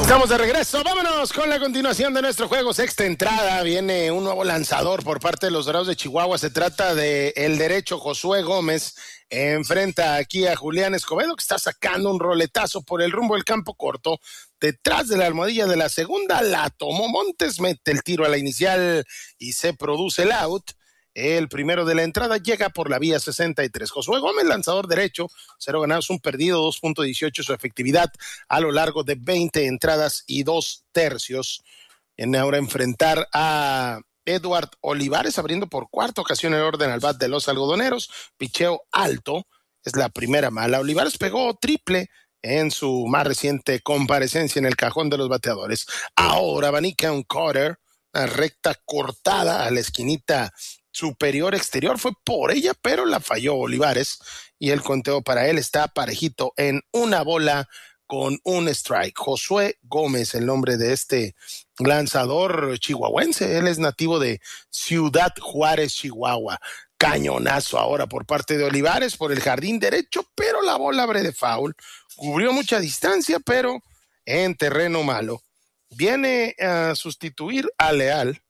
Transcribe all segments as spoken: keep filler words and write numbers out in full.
Estamos de regreso, vámonos con la continuación de nuestro juego. Sexta entrada, viene un nuevo lanzador por parte de los Dorados de Chihuahua. Se trata de el derecho Josué Gómez. Enfrenta aquí a Julián Escobedo, que está sacando un roletazo por el rumbo del campo corto. Detrás de la almohadilla de la segunda la tomó Montes, mete el tiro a la inicial y se produce el out. El primero de la entrada llega por la vía sesenta y tres. Josué Gómez, lanzador derecho, cero ganados, un perdido, dos punto dieciocho su efectividad a lo largo de veinte entradas y dos tercios. Viene ahora a enfrentar a Edward Olivares, abriendo por cuarta ocasión el orden al bat de los algodoneros. Picheo alto, es la primera mala. Olivares pegó triple en su más reciente comparecencia en el cajón de los bateadores. Ahora abanica un cutter, una recta cortada a la esquinita superior exterior, fue por ella, pero la falló Olivares y el conteo para él está parejito en una bola con un strike. Josué Gómez, el nombre de este lanzador chihuahuense, él es nativo de Ciudad Juárez, Chihuahua. Cañonazo ahora por parte de Olivares por el jardín derecho, pero la bola abre de foul, cubrió mucha distancia, pero en terreno malo. Viene a sustituir a Leal.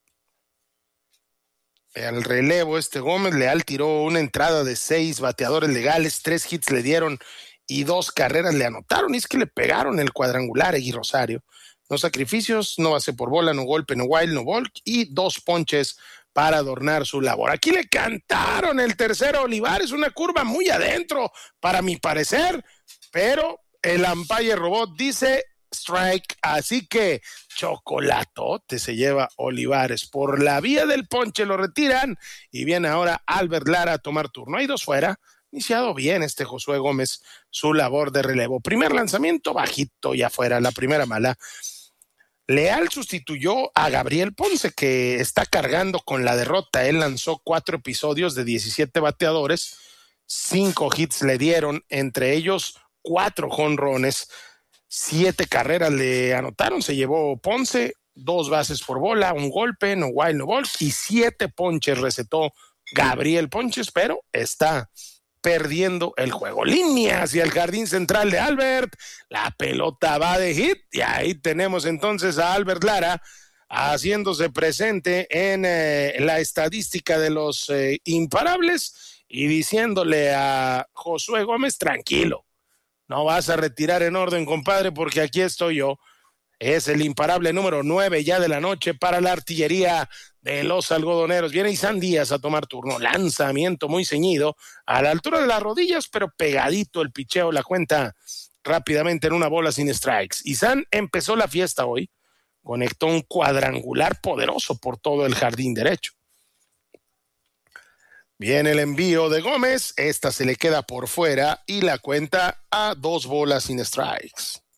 Al relevo este Gómez. Leal tiró una entrada de seis bateadores legales, tres hits le dieron y dos carreras le anotaron, y es que le pegaron el cuadrangular a Egui Rosario. No sacrificios, no base por bola, no golpe, no wild, no walk y dos ponches para adornar su labor. Aquí le cantaron el tercero a Olivares, una curva muy adentro para mi parecer, pero el umpire robot dice strike, así que chocolatote se lleva Olivares. Por la vía del ponche lo retiran y viene ahora Albert Lara a tomar turno. Hay dos fuera. Iniciado bien este Josué Gómez su labor de relevo. Primer lanzamiento bajito y afuera, la primera mala. Leal sustituyó a Gabriel Ponce, que está cargando con la derrota. Él lanzó cuatro episodios de diecisiete bateadores, cinco hits le dieron, entre ellos cuatro jonrones. Siete carreras le anotaron, se llevó Ponce, dos bases por bola, un golpe, no wild, no ball, y siete ponches recetó Gabriel Ponches, pero está perdiendo el juego. Línea hacia el jardín central de Albert, la pelota va de hit, y ahí tenemos entonces a Albert Lara haciéndose presente en eh, la estadística de los eh, imparables y diciéndole a Josué Gómez, tranquilo. No vas a retirar en orden, compadre, porque aquí estoy yo. Es el imparable número nueve ya de la noche para la artillería de los algodoneros. Viene Isan Díaz a tomar turno. Lanzamiento muy ceñido, a la altura de las rodillas, pero pegadito el picheo. La cuenta rápidamente en una bola sin strikes. Isan empezó la fiesta hoy. Conectó un cuadrangular poderoso por todo el jardín derecho. Viene el envío de Gómez, esta se le queda por fuera y la cuenta a dos bolas sin strikes.